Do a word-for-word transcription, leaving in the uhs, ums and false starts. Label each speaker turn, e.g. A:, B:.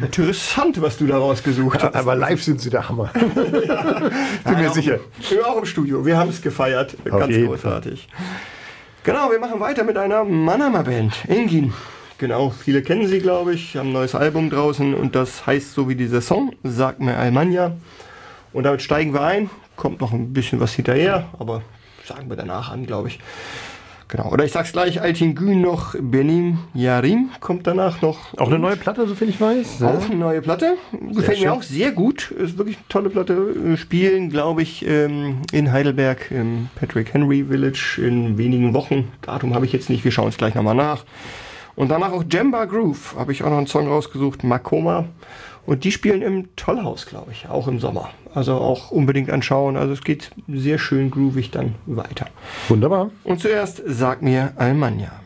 A: Interessant, was du da rausgesucht hast.
B: Aber live sind sie der Hammer. ja. Bin mir sicher.
A: Wir auch im Studio. Wir haben es gefeiert.
B: Auf
A: Ganz
B: jeden
A: großartig. Fall. Genau, wir machen weiter mit einer Mannheimer Band. Engin. Genau, viele kennen sie, glaube ich. Haben ein neues Album draußen und das heißt so wie dieser Song, Sag mir Almanja. Und damit steigen wir ein. Kommt noch ein bisschen was hinterher, aber sagen wir danach an, glaube ich. Genau, oder ich sag's gleich, Altin Gün noch, Benim Yarim kommt danach noch.
B: Auch eine neue Platte, soviel ich weiß.
A: Ja. Auch eine neue Platte. Gefällt mir auch sehr gut. Ist wirklich eine tolle Platte. Spielen, glaube ich, in Heidelberg im Patrick Henry Village in wenigen Wochen. Datum habe ich jetzt nicht, wir schauen es gleich nochmal nach. Und danach auch Jemba Groove, habe ich auch noch einen Song rausgesucht, Makoma. Und die spielen im Tollhaus, glaube ich, auch im Sommer. Also auch unbedingt anschauen. Also es geht sehr schön groovig dann weiter.
B: Wunderbar.
A: Und zuerst Sag mir Almanja.